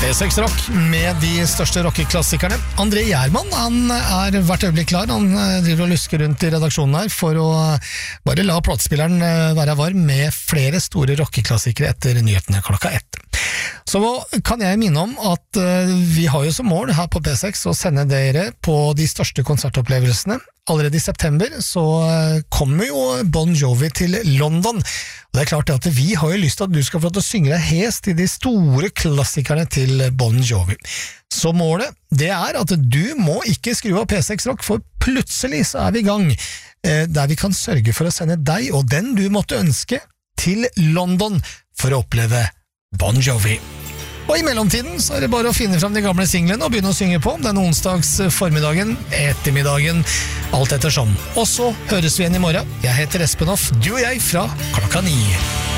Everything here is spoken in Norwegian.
P6 Rock med de største rockeklassikerne. André Gjerman, han hvert øyeblikk klar. Han driver og lusker rundt i redaksjonen her for å bare la platespilleren være varm med flere store rockeklassikere etter nyhetene klokka 1. Så kan jeg minne om at vi har jo som mål her på P6 å sende dere på de største konsertopplevelsene. Allerede i september så kommer jo Bon Jovi til London. Og det er klart at vi har jo lyst til at du skal få til å synge deg hes til de store klassikerne til Bon Jovi. Så målet, det er at du må ikke skru av P6 Rock, for plutselig så er vi i gang, der vi kan sørge for å sende deg og den du måtte ønske til London for å oppleve Bon Jovi. Og i mellomtiden så er det bare å finne fram de gamle singlene og begynne å synge på den onsdags formiddagen, ettermiddagen, alt ettersom. Og så høres vi igjen i morgen. Jeg heter Espen Hoff, du og jeg fra klokka 9.